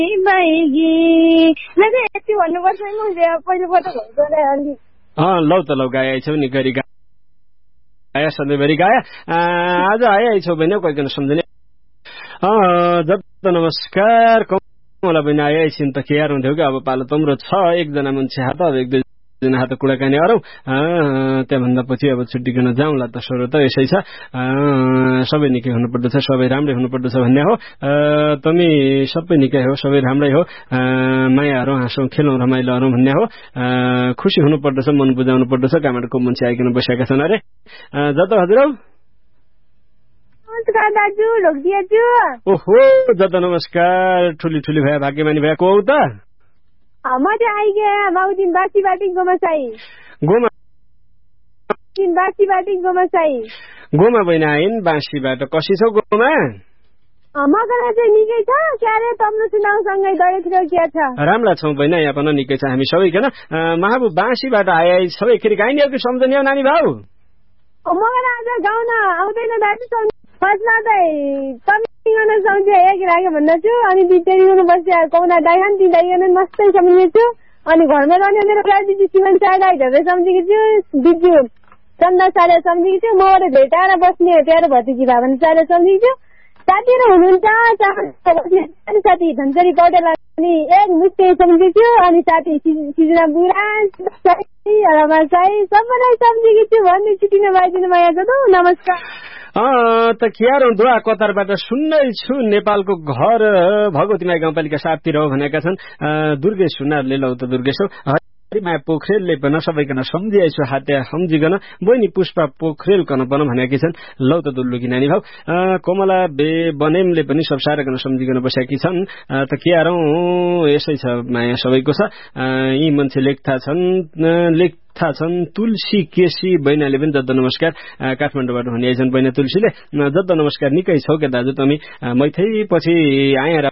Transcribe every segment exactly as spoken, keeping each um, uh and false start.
यति भन्नुपर्छ पहिलोपल्ट अलि अँ लौ त लौ गाएछौ नि गरी गाया सधैँभरि गाया आज आएछौ बहिनी कोही सम्झने जब नमस्कार कमला बहिनी आएछिन् त के यार हुन्थ्यो कि अब पालो तम्रो छ एकजना मान्छे हात अब एक दुईजना हात कुराकानी गरौँ त्यहाँभन्दा पछि अब छुट्टिकन जाउँला त स्वर त यसै छ सबै निकै हुनुपर्दछ सबै राम्रै हुनुपर्दछ भन्ने हो तमी सबै निकै हो सबै राम्रै हो मायाहरू हाँसौँ खेलौँ रमाइलो गरौँ भन्ने हो खुसी हुनुपर्दछ मन बुझाउनु पर्दछ कहाँबाट को मान्छे आइकन बसेका छन् अरे जता हजुर दाजु ढोकिदिएछु ओहो जता नमस्कार ठुली ठुली भए भाग्यमानी भए को त म चाहिँ आइगे माउदिन बासी बाटी गोमा साई गोमा बासी बाटी गोमा साई गोमा बहिनी आइन् बाँसीबाट कसी छौ गोमा मगरा चाहिँ निकै छ क्यारे तम्रो चुनावसँगै दयतिर के छ राम्रा छौँ बहिनी यहाँ पनि निकै छ हामी सबैजना महाबु बाँसीबाट आए सबै फेरि गाइने हो कि सम्झने हो नानी भाउ मगरा आज गाउन आउँदैन दाजु फर्स्टमा चाहिँ तमी सम्झे एक राख्यो भन्दैछु अनि बितेरी बस्या कौना दाइखान ती दाइकन मस्तै सम्झेछु अनि घरमा रहने मेरो प्राजी सिमन चाडा ढेबै सम्झेको छु बिजु चन्दा साडा सम्झेको छु मबाट भेटाएर बस्ने प्यारो भतिजी भए भने चाडा सम्झेको छु साथीहरू हुनुहुन्छ साथी धनचरी पौडेल अनि एक मुस्ते सम्झेको छु अनि साथी सिजना बुढा रमा साई सबैलाई सम्झेको छु भन्ने छुट्टिन बाजिनु माया छ त नमस्कार त क्यार दुवा कतारबाट सुन्दैछु नेपालको घर भगवती माई गाउँपालिका साततिर हो भनेका छन् दुर्गेश सुनारले लौ त दुर्गेश हो हरिमाया पोखरेलले पनि सबैकन सम्झिआइछु हाते सम्झिकन बहिनी पुष्पा पोखरेल कन पनि भनेकी छन् लौ त दुल्लुकी नानी भाउ कमला बे बनेमले पनि सब साराकन सम्झिकन बसेकी छन् त के आरौँ यसै छ माया सबैको छ यी मान्छे लेख्था छन् लेख थाहा छन् तुलसी केसी बहिनाले पनि जद्द नमस्कार काठमाडौँबाट भनिआइछन् बहिना तुलसीले जद्द नमस्कार निकै छौ क्या दाजु तमी मैथै पछि आएर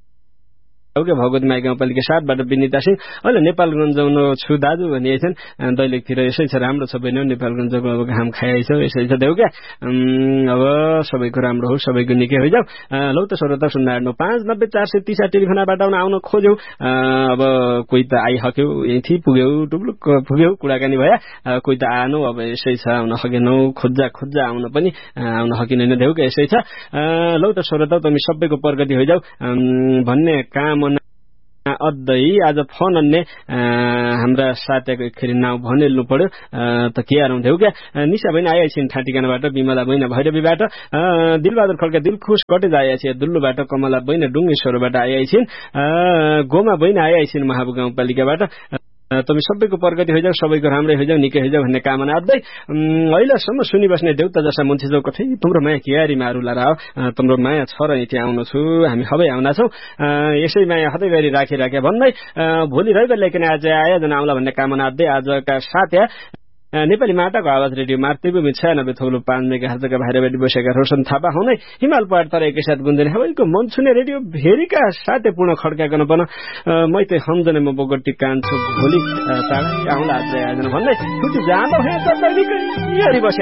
के भगवती माई गाउँपालिका सातबाट विनिता सिंह अहिले नेपालगञ्ज जाउन छु दाजु भनिएछन् दैलेखतिर यसै छ राम्रो छ बहिनी नेपालगञ्जको अब घाम खाइछ यसै छ देऊ क्या अब सबैको राम्रो हो सबैको निकै होइजाऊ लौ त श्रोता सुन्न नौ पाँच नब्बे चार सय तिस टेलिफोनबाट आउन खोज्यौ अब कोही त आइसक्यो यहीँ पुग्यौ टुप्लुक पुग्यौ कुराकानी भए कोही त आएनौ अब यसै छ आउन सकेनौ खोज्जा खोज्जा आउन पनि आउन सकिँदैन देऊ क्या यसै छ लौ त श्रोता तमी सबैको प्रगति होइजाऊ भन्ने काम अद्दै आज फोन अन्ने हाम्रा साथीको एकखेरी नाउँ भनिल्नु पर्यो त के आउँथ्यौ क्या निशा बहिनी आइछिन् ठाटीकानाबाट विमला बहिनी भैरवीबाट दिलबहादुर खड्का दिलखुश कटेज आइछ दुल्लुबाट कमला बहिनी डुङ्गेश्वरबाट आइछिन् गोमा बहिनी आइछिन् महाबु गाउँपालिकाबाट तमी सबैको प्रगति होइजाऊ सबैको राम्रै होइजाऊ निकै होइजाऊ भन्ने कामना अद्दै अहिलेसम्म सुनिबस्ने देउता जसा मान्छे जाऊ कठै तिम्रो माया कियारी मारुला र तिम्रो माया छ र यति आउनु छु हामी सबै आउना छौँ यसै माया हदै गरी राखिराखे भन्दै भोलि रविवार ल्याइकन आज आयोजना आउला भन्ने कामना अद्दै आजका साथी नेपाली माटाको आवाज रेडियो मातृभूमि छयानब्बे थौलो पाँच मेगा हर्जका भाइरबाटी बसेका रोशन थापा हुनै हिमाल पहाड तर एकैसाथ गुन्जने सबैको मन छुने रेडियो भेरीका साथै पूर्ण खड्काकन पन मै त सम्झने म बोगटी कान्छु भोलि आउँला आज आयोजना भन्दै छुट्टी जाँदा